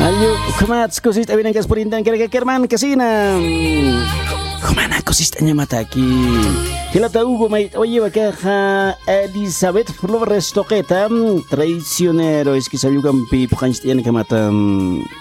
Ayo, kumat kusit abin ang kaspurintang kira kerman kasina. Kumana kusistanya mataki. Kila tahu gomait oye wakaha Elizabeth Flores Toqueta traicionero es que salió campi pukanstian kamatam.